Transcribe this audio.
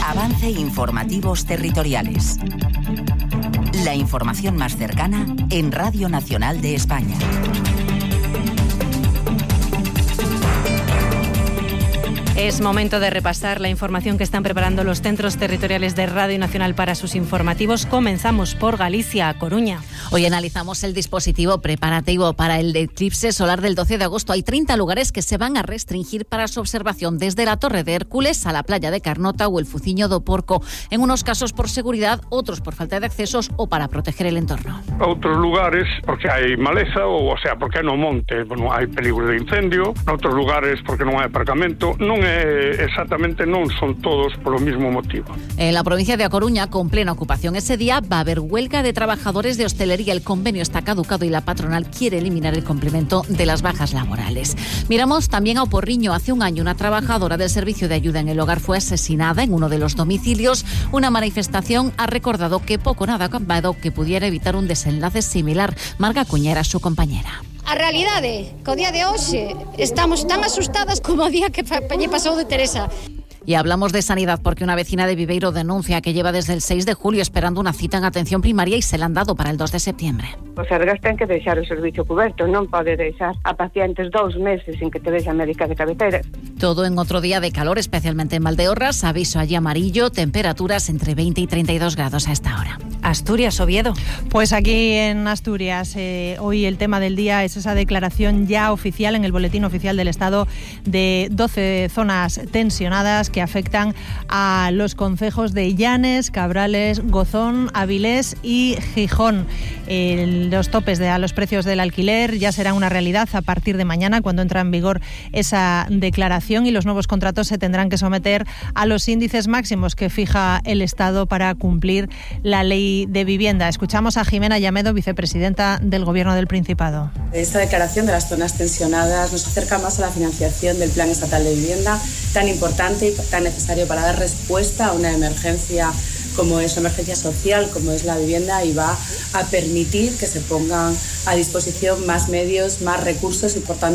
Avance Informativos Territoriales. La información más cercana en Radio Nacional de España. Es momento de repasar la información que están preparando los centros territoriales de Radio Nacional para sus informativos. Comenzamos por Galicia, Coruña. Hoy analizamos el dispositivo preparativo para el eclipse solar del 12 de agosto. Hay 30 lugares que se van a restringir para su observación, desde la Torre de Hércules a la playa de Carnota o el Fuciño do Porco. En unos casos por seguridad, otros por falta de accesos o para proteger el entorno. Outros lugares porque hai maleza, o sea, porque no monte, bueno, hai peligro de incendio. Noutros lugares porque non hai aparcamento. Exactamente non son todos polo mismo motivo. En la provincia de A Coruña, con plena ocupación ese día, va a haber huelga de trabajadores de hostelería. El convenio está caducado y la patronal quiere eliminar el complemento de las bajas laborales. Miramos también a Oporriño. Hace un año una trabajadora del servicio de ayuda en el hogar fue asesinada en uno de los domicilios. Una manifestación ha recordado que poco nada ha cambiado que pudiera evitar un desenlace similar. Marga Cuña era su compañera. A realidade, co día de hoxe, estamos tan asustadas como o día que lle pasou de Teresa. Y hablamos de sanidad porque una vecina de Viveiro denuncia que lleva desde el 6 de julio esperando una cita en atención primaria y se la han dado para el 2 de septiembre. Os sergas ten que deixar o servicio coberto, non pode deixar a pacientes 2 meses sin que te vexa médica de cabeceira. Todo en otro día de calor, especialmente en Valdeorras. Aviso allí amarillo, temperaturas entre 20 y 32 grados a esta hora. Asturias, Oviedo. Pues aquí en Asturias, hoy el tema del día es esa declaración ya oficial en el Boletín Oficial del Estado de 12 zonas tensionadas que afectan a los concejos de Llanes, Cabrales, Gozón, Avilés y Gijón. Los topes a los precios del alquiler ya serán una realidad a partir de mañana, cuando entra en vigor esa declaración, y los nuevos contratos se tendrán que someter a los índices máximos que fija el Estado para cumplir la ley de vivienda. Escuchamos a Jimena Llamedo, vicepresidenta del Gobierno del Principado. Esta declaración de las zonas tensionadas nos acerca más a la financiación del Plan Estatal de Vivienda, tan importante y tan necesario para dar respuesta a una emergencia como es una emergencia social, como es la vivienda, y va a permitir que se pongan a disposición más medios, más recursos y, por tanto,